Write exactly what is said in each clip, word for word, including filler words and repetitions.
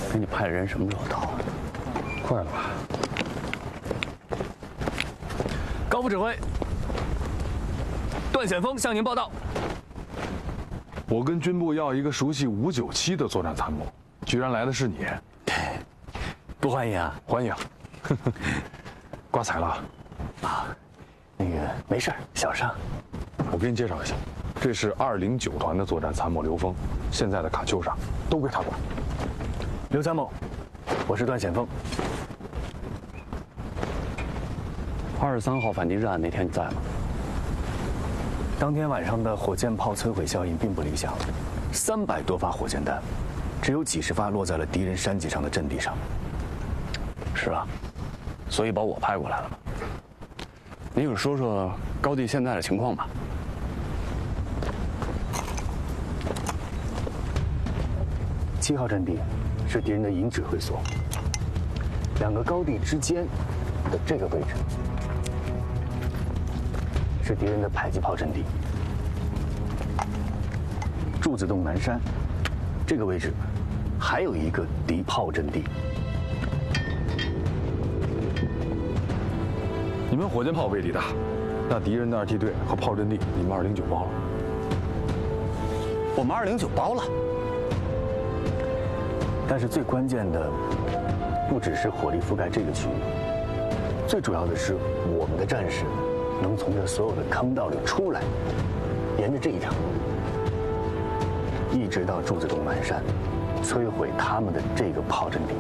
给你派人什么时候到？ 快了吧？ 高副指挥，段显锋向您报道。 我跟军部要一个熟悉五九七的作战参谋，居然来的是你， 不欢迎啊！ 欢迎。挂彩了啊，那个没事，小伤。 我给你介绍一下，这是二零九团的作战参谋刘峰，现在的卡秋莎都归他管。 刘参谋，我是段显锋。二十三号反击战那天你在吗？当天晚上的火箭炮摧毁效应并不理想，三百多发火箭弹，只有几十发落在了敌人山脊上的阵地上。是啊，所以把我派过来了。你给说说高地现在的情况吧。七号阵地是敌人的营指挥所，两个高地之间的这个位置是敌人的迫击炮阵地。柱子洞南山这个位置还有一个敌炮阵地。 你们火箭炮威力大，那敌人的二梯队和炮阵地，你们二零九包了。 我们二零九包了。但是最关键的不只是火力覆盖这个区域，最主要的是我们的战士能从这所有的坑道里出来，沿着这一条路一直到柱子洞南山，摧毁他们的这个炮阵地。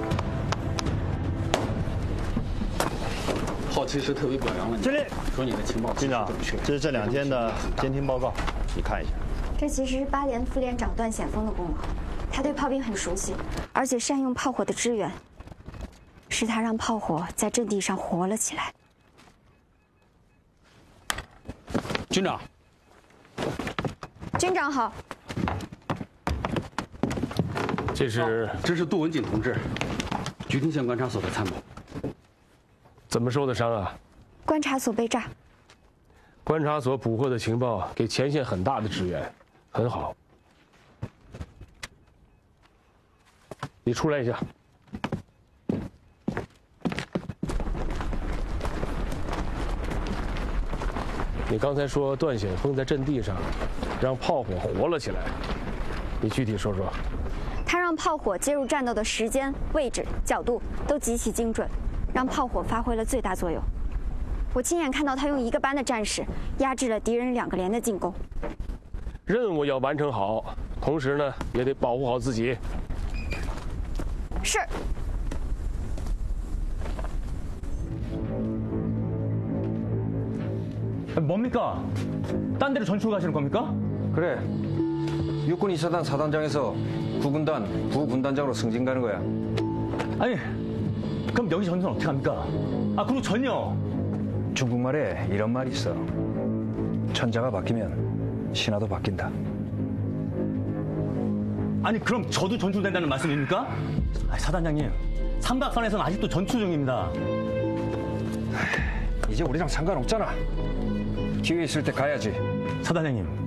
炮其实特别表扬了你， 经理说你的情报军长，这是这两天的监听报告，你看一下。 这其实是八连副连长段显锋的功劳，他对炮兵很熟悉，而且善用炮火的支援，是他让炮火在阵地上活了起来。 军长， 军长好。 这是、 哦、这是杜文锦同志，菊亭县观察所的参谋。 怎么受的伤啊？ 观察所被炸。 观察所捕获的情报给前线很大的支援，很好。你出来一下。你刚才说段显锋在阵地上让炮火活了起来，你具体说说。 他让炮火接入战斗的时间、位置、角度都极其精准，让炮火发挥了最大作用。我亲眼看到他用一个班的战士压制了敌人两个连的进攻。 任务要完成好，同时呢也得保护好自己。 是。 뭡니까? 딴 데로 전출 가시는 겁니까? 그래. 육군 이사단 사단장에서 구군단 부군단장으로 승진 가는 거야. 아니, 그럼 여기 전선 어떻게 합니까? 아, 그리고 전요. 중국말에 이런 말이 있어. 천자가 바뀌면 신하도 바뀐다. 아니, 그럼 저도 전출된다는 말씀입니까? 아니, 사단장님, 삼각선에서는 아직도 전투 중입니다. 이제 우리랑 상관없잖아. 기회 있을 때 가야지. 사단장님,